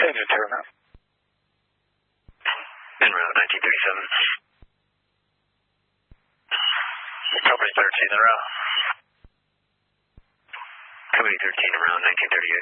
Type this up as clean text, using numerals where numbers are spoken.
Engine turnout. En route 1937. Company 13 en route. Company 13 en route 1938.